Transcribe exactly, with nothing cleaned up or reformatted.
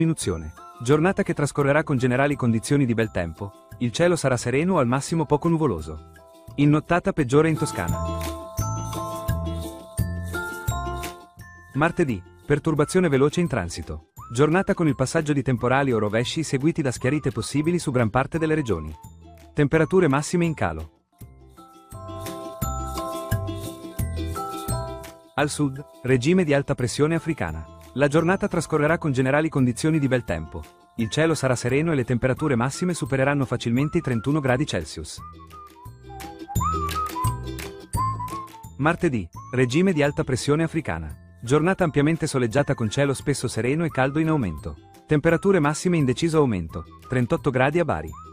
Diminuzione. Giornata che trascorrerà con generali condizioni di bel tempo, il cielo sarà sereno o al massimo poco nuvoloso. In nottata peggiore in Toscana. Martedì, perturbazione veloce in transito. Giornata con il passaggio di temporali o rovesci seguiti da schiarite possibili su gran parte delle regioni. Temperature massime in calo. Al sud, regime di alta pressione africana. La giornata trascorrerà con generali condizioni di bel tempo. Il cielo sarà sereno e le temperature massime supereranno facilmente i trentuno gradi Celsius. Martedì, regime di alta pressione africana. Giornata ampiamente soleggiata con cielo spesso sereno e caldo in aumento. Temperature massime in deciso aumento, trentotto gradi a Bari.